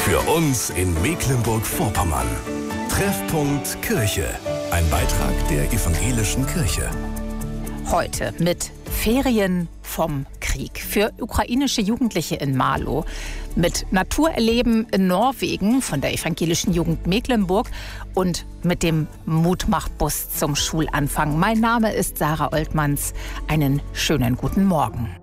Für uns in Mecklenburg-Vorpommern. Treffpunkt Kirche. Ein Beitrag der Evangelischen Kirche. Heute mit Ferien vom Krieg für ukrainische Jugendliche in Marlow, mit Naturerleben in Norwegen von der Evangelischen Jugend Mecklenburg und mit dem Mutmach-Bus zum Schulanfang. Mein Name ist Sarah Oltmanns. Einen schönen guten Morgen.